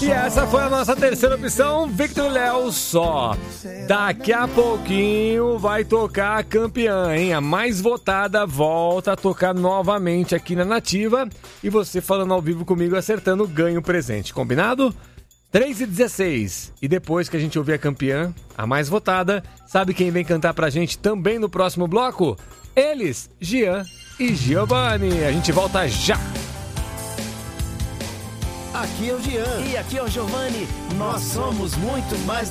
E essa foi a nossa terceira opção, Victor Léo só. Daqui a pouquinho vai tocar a campeã, hein? A mais votada volta a tocar novamente aqui na Nativa. E você falando ao vivo comigo, acertando, ganha o presente. Combinado? 3h16. E depois que a gente ouvir a campeã, a mais votada, sabe quem vem cantar pra gente também no próximo bloco? Eles, Gian e Giovanni. A gente volta já. Aqui é o Gian. E aqui é o Giovanni. Nós somos muito mais